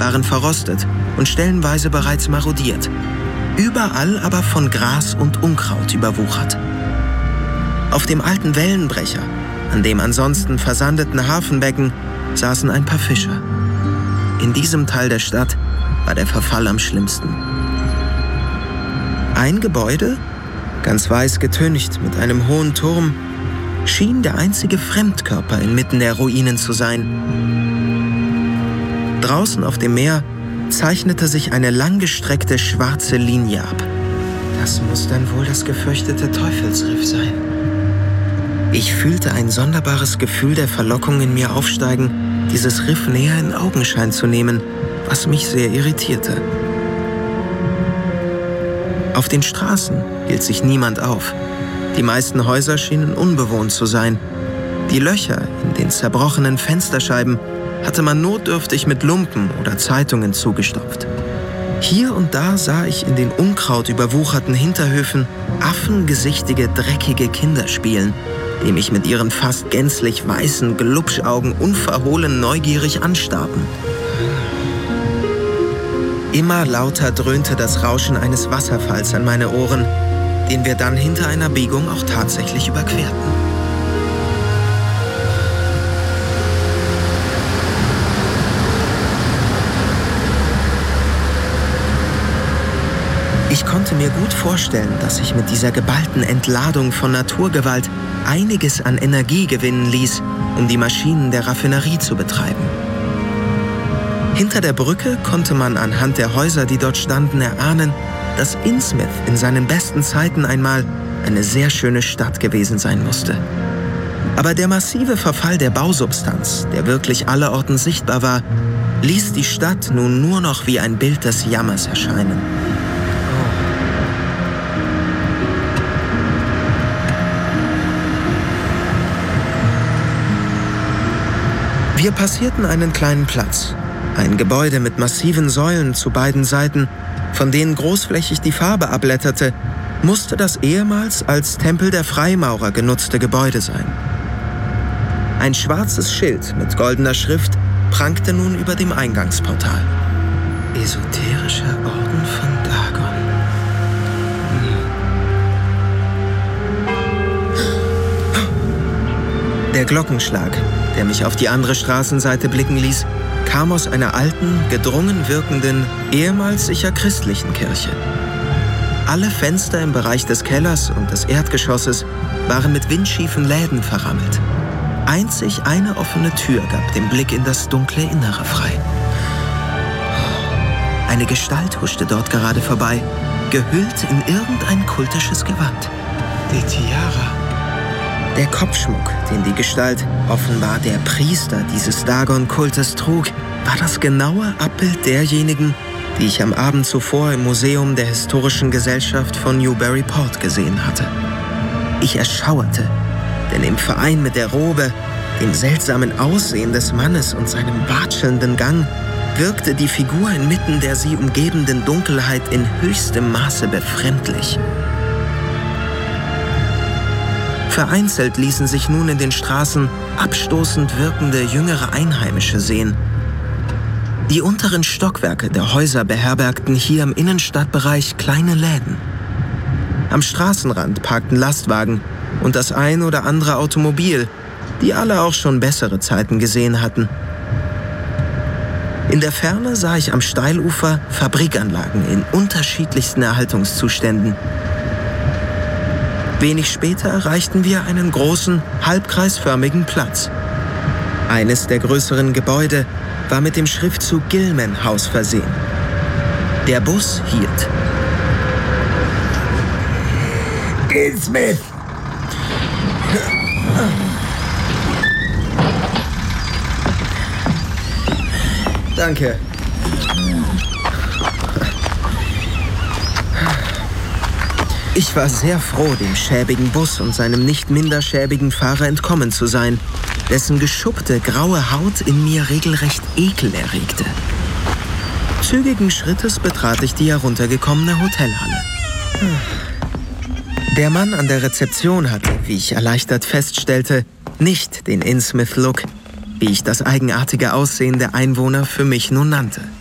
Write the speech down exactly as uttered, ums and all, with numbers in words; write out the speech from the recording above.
waren verrostet und stellenweise bereits marodiert. Überall aber von Gras und Unkraut überwuchert. Auf dem alten Wellenbrecher, an dem ansonsten versandeten Hafenbecken, saßen ein paar Fischer. In diesem Teil der Stadt war der Verfall am schlimmsten. Ein Gebäude, ganz weiß getüncht mit einem hohen Turm, schien der einzige Fremdkörper inmitten der Ruinen zu sein. Draußen auf dem Meer zeichnete sich eine langgestreckte schwarze Linie ab. Das muss dann wohl das gefürchtete Teufelsriff sein. Ich fühlte ein sonderbares Gefühl der Verlockung in mir aufsteigen, dieses Riff näher in Augenschein zu nehmen, was mich sehr irritierte. Auf den Straßen hielt sich niemand auf. Die meisten Häuser schienen unbewohnt zu sein. Die Löcher in den zerbrochenen Fensterscheiben hatte man notdürftig mit Lumpen oder Zeitungen zugestopft. Hier und da sah ich in den unkrautüberwucherten Hinterhöfen affengesichtige, dreckige Kinder spielen, die mich mit ihren fast gänzlich weißen Glubschaugen unverhohlen neugierig anstarrten. Immer lauter dröhnte das Rauschen eines Wasserfalls an meine Ohren, den wir dann hinter einer Biegung auch tatsächlich überquerten. Ich konnte mir gut vorstellen, dass sich mit dieser geballten Entladung von Naturgewalt einiges an Energie gewinnen ließ, um die Maschinen der Raffinerie zu betreiben. Hinter der Brücke konnte man anhand der Häuser, die dort standen, erahnen, dass Innsmouth in seinen besten Zeiten einmal eine sehr schöne Stadt gewesen sein musste. Aber der massive Verfall der Bausubstanz, der wirklich allerorten sichtbar war, ließ die Stadt nun nur noch wie ein Bild des Jammers erscheinen. Wir passierten einen kleinen Platz, ein Gebäude mit massiven Säulen zu beiden Seiten, von denen großflächig die Farbe abblätterte, musste das ehemals als Tempel der Freimaurer genutzte Gebäude sein. Ein schwarzes Schild mit goldener Schrift prangte nun über dem Eingangsportal. Esoterischer Orden von Dagon. Hm. Der Glockenschlag, der mich auf die andere Straßenseite blicken ließ, kam aus einer alten, gedrungen wirkenden, ehemals sicher christlichen Kirche. Alle Fenster im Bereich des Kellers und des Erdgeschosses waren mit windschiefen Läden verrammelt. Einzig eine offene Tür gab den Blick in das dunkle Innere frei. Eine Gestalt huschte dort gerade vorbei, gehüllt in irgendein kultisches Gewand. Die Tiara. Der Kopfschmuck, den die Gestalt, offenbar der Priester dieses Dagon-Kultes trug, war das genaue Abbild derjenigen, die ich am Abend zuvor im Museum der Historischen Gesellschaft von Newburyport gesehen hatte. Ich erschauerte, denn im Verein mit der Robe, dem seltsamen Aussehen des Mannes und seinem watschelnden Gang wirkte die Figur inmitten der sie umgebenden Dunkelheit in höchstem Maße befremdlich. Vereinzelt ließen sich nun in den Straßen abstoßend wirkende jüngere Einheimische sehen. Die unteren Stockwerke der Häuser beherbergten hier im Innenstadtbereich kleine Läden. Am Straßenrand parkten Lastwagen und das ein oder andere Automobil, die alle auch schon bessere Zeiten gesehen hatten. In der Ferne sah ich am Steilufer Fabrikanlagen in unterschiedlichsten Erhaltungszuständen. Wenig später erreichten wir einen großen, halbkreisförmigen Platz. Eines der größeren Gebäude war mit dem Schriftzug Gilman House versehen. Der Bus hielt. Innsmouth! Danke. Ich war sehr froh, dem schäbigen Bus und seinem nicht minder schäbigen Fahrer entkommen zu sein, dessen geschuppte graue Haut in mir regelrecht Ekel erregte. Zügigen Schrittes betrat ich die heruntergekommene Hotelhalle. Der Mann an der Rezeption hatte, wie ich erleichtert feststellte, nicht den Innsmouth-Look, wie ich das eigenartige Aussehen der Einwohner für mich nun nannte.